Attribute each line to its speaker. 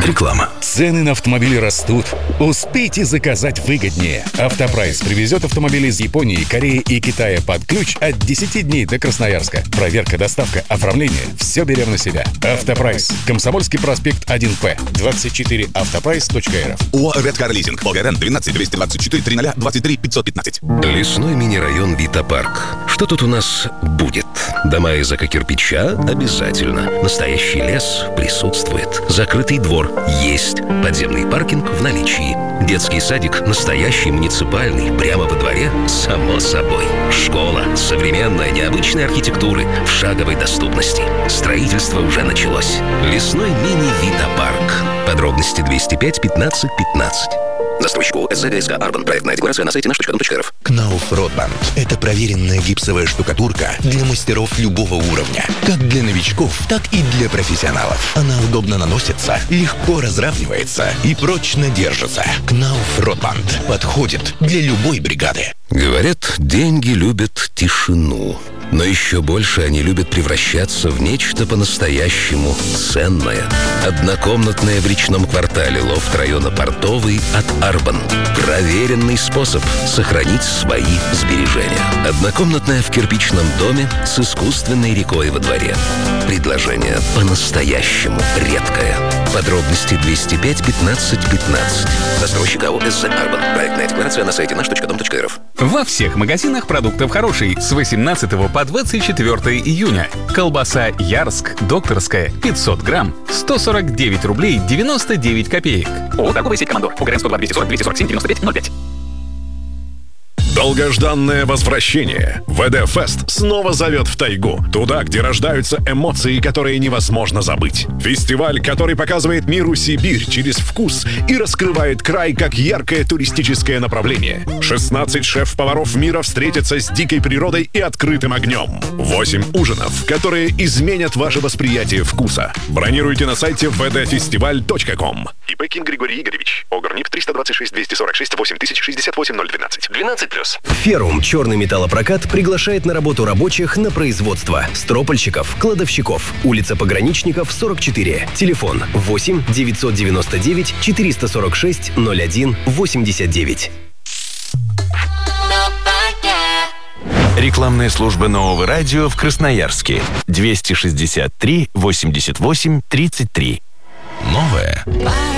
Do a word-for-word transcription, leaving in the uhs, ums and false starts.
Speaker 1: Реклама.
Speaker 2: Цены на автомобили растут. Успейте заказать выгоднее. Автопрайс привезет автомобили из Японии, Кореи и Китая под ключ от десяти дней до Красноярска. Проверка, доставка, оформление – все берем на себя. Автопрайс. Комсомольский проспект один П. двадцать четыре автопрайс точка эр эф.
Speaker 3: ОАО «Редкар Лизинг». ОГРН двенадцать двести двадцать четыре тридцать двадцать три пятьсот пятнадцать.
Speaker 1: Лесной мини-район Вита-парк. Что тут у нас будет? Дома из эко-кирпича обязательно. Настоящий лес присутствует. Закрытый двор есть. Подземный паркинг в наличии. Детский садик настоящий, муниципальный, прямо во дворе, само собой. Школа современная, необычной архитектуры, в шаговой доступности. Строительство уже началось. Лесной мини-Вита-парк. Подробности двести пять пятнадцать пятнадцать. Застройщику СЗГСК «Арбан». Проектная декларация на сайте наш точка дом точка эр эф.
Speaker 4: Кнауф Ротбанд – это проверенная гипсовая штукатурка для мастеров любого уровня. Как для новичков, так и для профессионалов. Она удобно наносится, легко разравнивается и прочно держится. Кнауф Ротбанд подходит для любой бригады.
Speaker 1: Говорят, деньги любят тишину. Но еще больше они любят превращаться в нечто по-настоящему ценное. Однокомнатная в речном квартале лофт района Портовый от Арбан. Проверенный способ сохранить свои сбережения. Однокомнатная в кирпичном доме с искусственной рекой во дворе. Предложение по-настоящему редкое. Подробности двести пять пятнадцать пятнадцать. Застройщик АО СЗ Арбан. Проектная декларация на сайте наш точка дом точка эр эф.
Speaker 5: Во всех магазинах продуктов хороший с восемнадцатого по двадцать четвёртое июня. Колбаса Ярск докторская пятьсот грамм сто сорок девять рублей девяносто девять копеек. О, торговая сеть Командор. ОГРН сто два двести сорок двести сорок семь девяносто пять ноль пять.
Speaker 6: Долгожданное возвращение. вэ дэ Фест снова зовет в тайгу. Туда, где рождаются эмоции, которые невозможно забыть. Фестиваль, который показывает миру Сибирь через вкус и раскрывает край как яркое туристическое направление. шестнадцать шеф-поваров мира встретятся с дикой природой и открытым огнем. восемь ужинов, которые изменят ваше восприятие вкуса. Бронируйте на сайте вэ дэ фестиваль точка ком.
Speaker 7: ИП Кин Григорий Игоревич. ОГРНИП триста двадцать шесть двести сорок шесть восемь тысяч шестьдесят восемь ноль двенадцать. двенадцать плюс.
Speaker 8: Ферум «Черный металлопрокат» приглашает на работу рабочих на производство. Стропольщиков, кладовщиков. Улица Пограничников, сорок четыре. Телефон восемь девятьсот девяносто девять четыреста сорок шесть ноль один восемьдесят девять.
Speaker 9: Рекламная служба Нового радио в Красноярске. двести шестьдесят три восемьдесят восемь тридцать три.
Speaker 4: Новое